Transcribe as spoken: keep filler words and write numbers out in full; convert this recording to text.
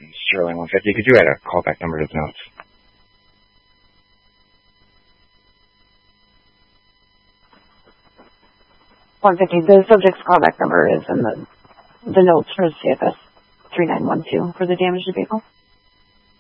Sterling one fifty. Could you add a callback number to the notes? one fifty. The subject's callback number is in the the notes for C F S three nine one two for the damaged vehicle.